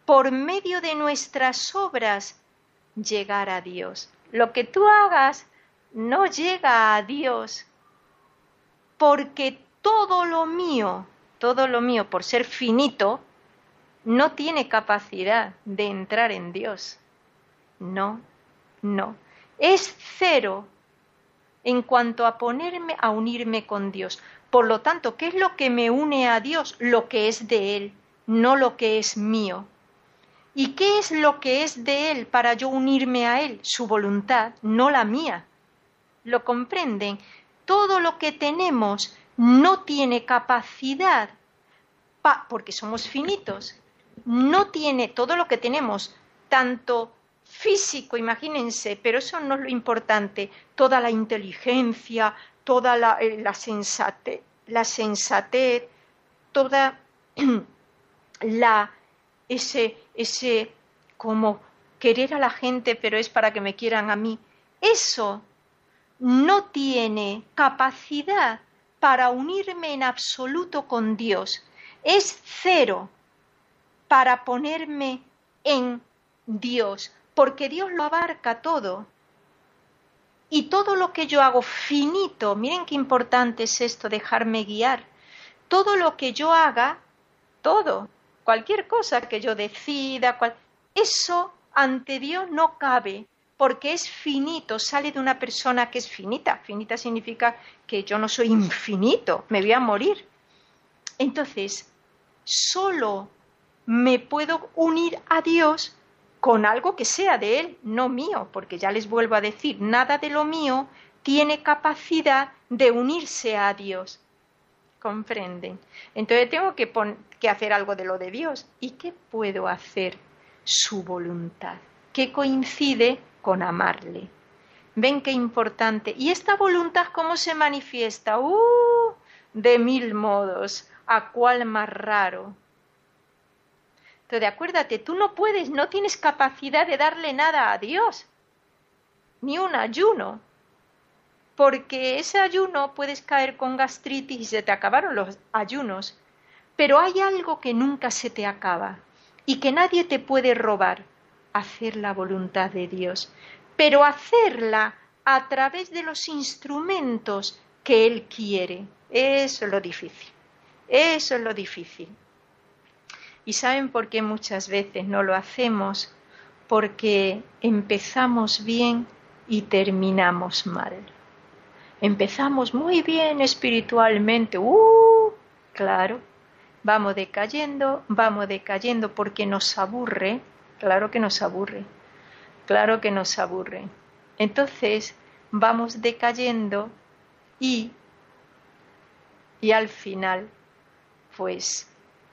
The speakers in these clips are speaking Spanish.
por medio de nuestras obras, llegar a Dios. Lo que tú hagas no llega a Dios, porque todo lo mío, por ser finito, no tiene capacidad de entrar en Dios. No, no. Es cero en cuanto a unirme con Dios. Por lo tanto, ¿qué es lo que me une a Dios? Lo que es de Él, no lo que es mío. ¿Y qué es lo que es de Él para yo unirme a Él? Su voluntad, no la mía. ¿Lo comprenden? Todo lo que tenemos no tiene capacidad, porque somos finitos, no tiene todo lo que tenemos, tanto físico, imagínense, pero eso no es lo importante, toda la inteligencia, toda la sensatez, toda ese como querer a la gente, pero es para que me quieran a mí, eso no tiene capacidad para unirme en absoluto con Dios. Es cero para ponerme en Dios, porque Dios lo abarca todo. Y todo lo que yo hago finito, miren qué importante es esto, dejarme guiar. Todo lo que yo haga, todo, cualquier cosa que yo decida, eso ante Dios no cabe, porque es finito, sale de una persona que es finita. Finita significa que yo no soy infinito, me voy a morir. Entonces, solo me puedo unir a Dios con algo que sea de Él, no mío, porque ya les vuelvo a decir, nada de lo mío tiene capacidad de unirse a Dios. ¿Comprenden? Entonces tengo que hacer algo de lo de Dios. ¿Y qué puedo hacer? Su voluntad, que coincide con amarle. ¿Ven qué importante? ¿Y esta voluntad cómo se manifiesta? De 1000 modos. ¿A cuál más raro? Entonces, acuérdate, tú no puedes, no tienes capacidad de darle nada a Dios, ni un ayuno, porque ese ayuno puedes caer con gastritis y se te acabaron los ayunos, pero hay algo que nunca se te acaba y que nadie te puede robar, hacer la voluntad de Dios, pero hacerla a través de los instrumentos que Él quiere. Eso es lo difícil, eso es lo difícil. ¿Y saben por qué muchas veces no lo hacemos? Porque empezamos bien y terminamos mal. Empezamos muy bien espiritualmente, claro, vamos decayendo porque nos aburre, claro que nos aburre. Entonces vamos decayendo y al final, pues,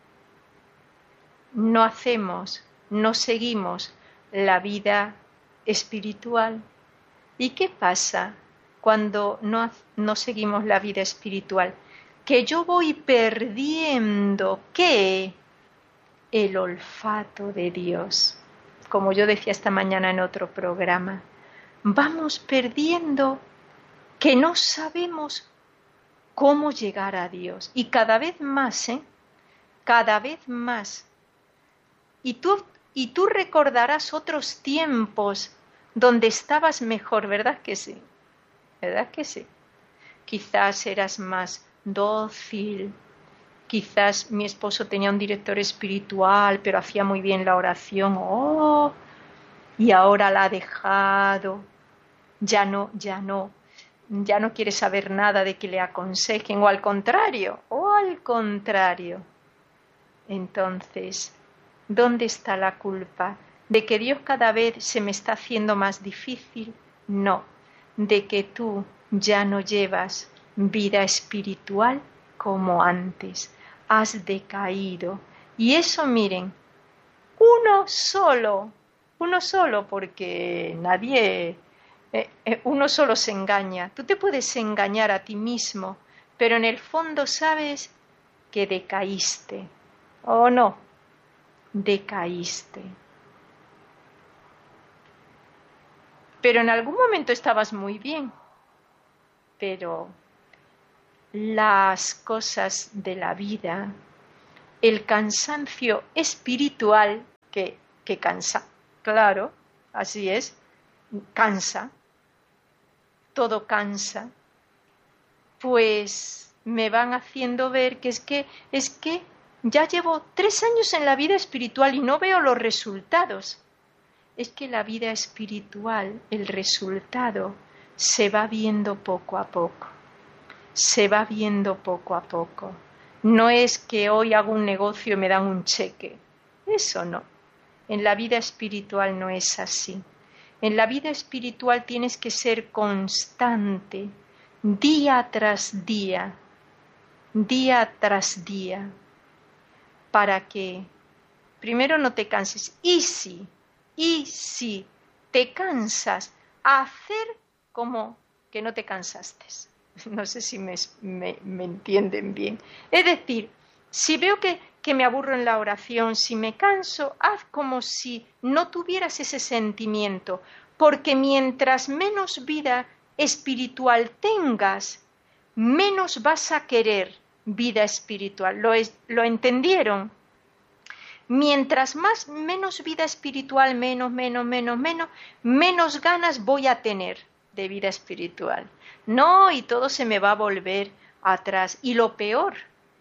no seguimos la vida espiritual. ¿Y qué pasa cuando no seguimos la vida espiritual? Que yo voy perdiendo, ¿qué? El olfato de Dios. Como yo decía esta mañana en otro programa, vamos perdiendo que no sabemos cómo llegar a Dios. Y cada vez más, cada vez más. Y tú recordarás otros tiempos donde estabas mejor, ¿verdad que sí? ¿Verdad que sí? Quizás eras más dócil, quizás mi esposo tenía un director espiritual, pero hacía muy bien la oración, y ahora la ha dejado, ya no quiere saber nada de que le aconsejen, o al contrario. Entonces, ¿dónde está la culpa? ¿De que Dios cada vez se me está haciendo más difícil? No, de que tú ya no llevas vida espiritual como antes. Has decaído. Y eso, miren, uno solo, porque uno solo se engaña. Tú te puedes engañar a ti mismo, pero en el fondo sabes que decaíste. ¿O no? Decaíste. Pero en algún momento estabas muy bien. Pero las cosas de la vida, el cansancio espiritual, que cansa. Claro, así es, cansa, todo cansa. Pues me van haciendo ver que es que ya llevo 3 años en la vida espiritual y no veo los resultados. Es que la vida espiritual, el resultado, se va viendo poco a poco. Se va viendo poco a poco. No es que hoy hago un negocio y me dan un cheque. Eso no. En la vida espiritual no es así. En la vida espiritual tienes que ser constante, día tras día, para que primero no te canses. Y si te cansas, hacer como que no te cansaste. No sé si me entienden bien. Es decir, si veo que me aburro en la oración, si me canso, haz como si no tuvieras ese sentimiento, porque mientras menos vida espiritual tengas, menos vas a querer vida espiritual. ¿Lo entendieron? Mientras menos vida espiritual, menos ganas voy a tener de vida espiritual. No, y todo se me va a volver atrás. Y lo peor,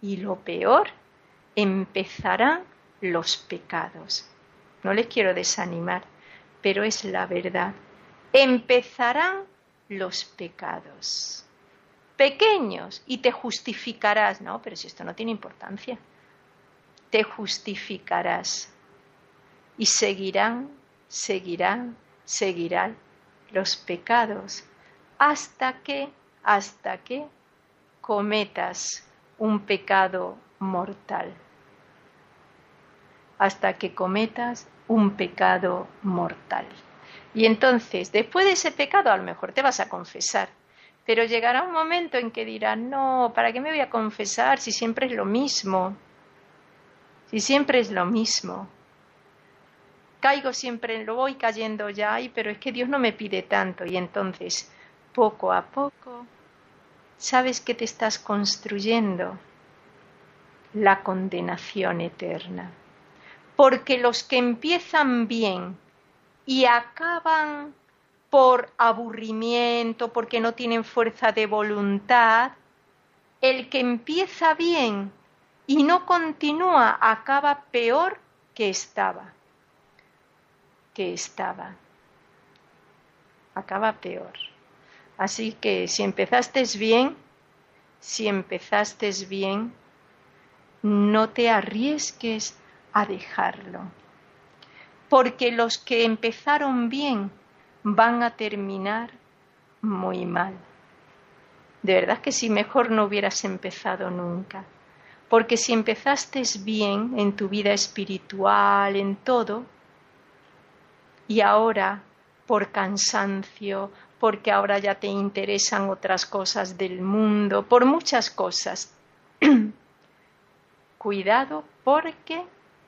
empezarán los pecados. No les quiero desanimar, pero es la verdad. Empezarán los pecados. Pequeños, y te justificarás. No, pero si esto no tiene importancia. Te justificarás y seguirán los pecados hasta que cometas un pecado mortal. Hasta que cometas un pecado mortal. Y entonces, después de ese pecado, a lo mejor te vas a confesar, pero llegará un momento en que dirás, no, ¿para qué me voy a confesar si siempre es lo mismo? Si siempre es lo mismo, caigo siempre, lo voy cayendo ya, pero es que Dios no me pide tanto. Y entonces, poco a poco, ¿sabes qué te estás construyendo? La condenación eterna. Porque los que empiezan bien y acaban por aburrimiento, porque no tienen fuerza de voluntad, el que empieza bien y no continúa, acaba peor que estaba. Acaba peor. Así que si empezaste bien, no te arriesgues a dejarlo. Porque los que empezaron bien van a terminar muy mal. De verdad que si mejor no hubieras empezado nunca. Porque si empezaste bien en tu vida espiritual, en todo, y ahora por cansancio, porque ahora ya te interesan otras cosas del mundo, por muchas cosas, cuidado porque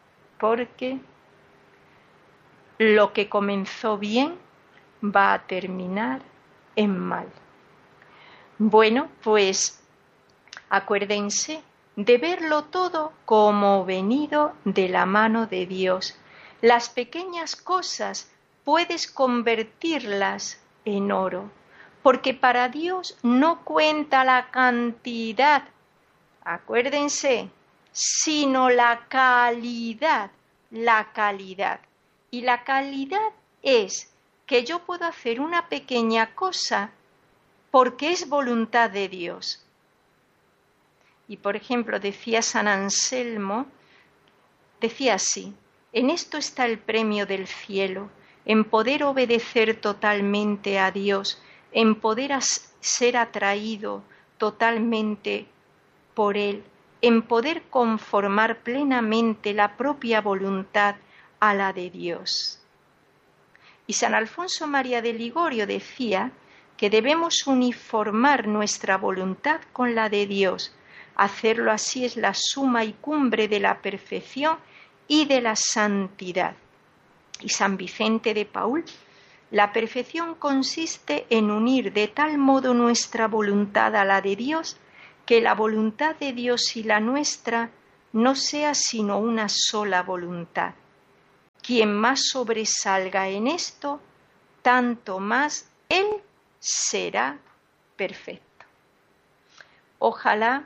lo que comenzó bien va a terminar en mal. Bueno, pues acuérdense de verlo todo como venido de la mano de Dios. Las pequeñas cosas puedes convertirlas en oro, porque para Dios no cuenta la cantidad, acuérdense, sino la calidad. Y la calidad es que yo puedo hacer una pequeña cosa porque es voluntad de Dios. Y por ejemplo, decía San Anselmo, decía así: en esto está el premio del cielo, en poder obedecer totalmente a Dios, en poder ser atraído totalmente por Él, en poder conformar plenamente la propia voluntad a la de Dios. Y San Alfonso María de Ligorio decía que debemos uniformar nuestra voluntad con la de Dios. Hacerlo así es la suma y cumbre de la perfección y de la santidad. Y San Vicente de Paúl: la perfección consiste en unir de tal modo nuestra voluntad a la de Dios, que la voluntad de Dios y la nuestra no sea sino una sola voluntad. quien más sobresalga en esto, tanto más él será perfecto. Ojalá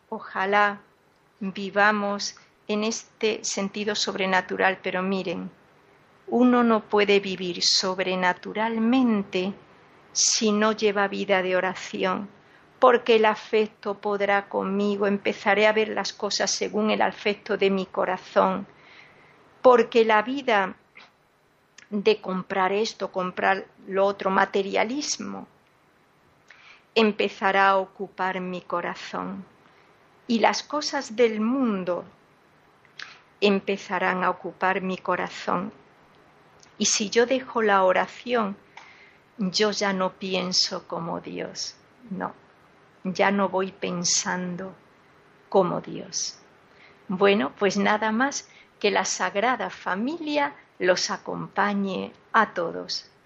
vivamos en este sentido sobrenatural, pero miren, uno no puede vivir sobrenaturalmente si no lleva vida de oración, porque el afecto podrá conmigo, empezaré a ver las cosas según el afecto de mi corazón, porque la vida de comprar esto, comprar lo otro, materialismo, empezará a ocupar mi corazón y las cosas del mundo empezarán a ocupar mi corazón. Y si yo dejo la oración, yo ya no pienso como Dios, no, ya no voy pensando como Dios. Bueno, pues nada más, que la Sagrada Familia los acompañe a todos.